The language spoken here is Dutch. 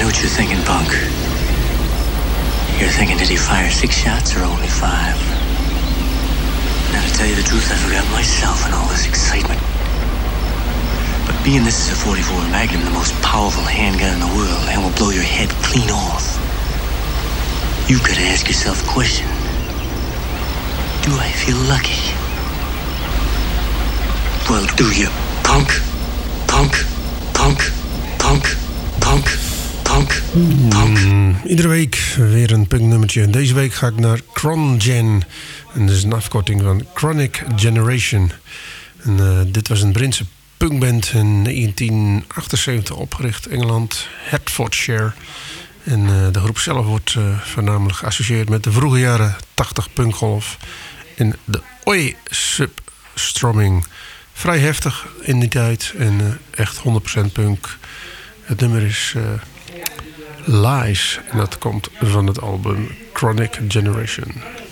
what you're thinking, punk. You're thinking, did he fire 6 shots or only 5? Now, to tell you the truth, I forgot myself in all this excitement. But being this is a .44 Magnum, the most powerful handgun in the world, and will blow your head clean off, you've got to ask yourself a question. Do I feel lucky? Well, do you, punk? Punk, punk, punk, punk, punk, punk. Iedere week weer een punknummertje. Deze week ga ik naar ChronGen. En dat is een afkorting van Chronic Generation. En dit was een Britse punkband in 1978 opgericht. Engeland, Hertfordshire. En de groep zelf wordt voornamelijk geassocieerd met de vroege jaren 80 punkgolf. En de Oi-substroming. Vrij heftig in die tijd en echt 100% punk. Het nummer is Lies en dat komt van het album Chronic Generation.